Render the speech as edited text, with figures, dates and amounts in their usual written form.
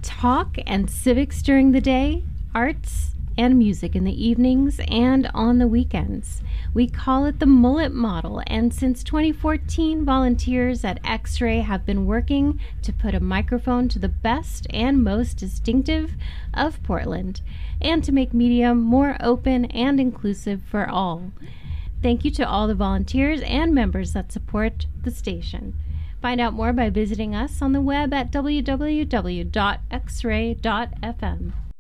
talk and civics during the day, arts and music in the evenings and on the weekends. We call it the Mullet Model, and since 2014, volunteers at X-Ray have been working to put a microphone to the best and most distinctive of Portland, and to make media more open and inclusive for all. Thank you to all the volunteers and members that support the station. Find out more by visiting us on the web at www.xray.fm.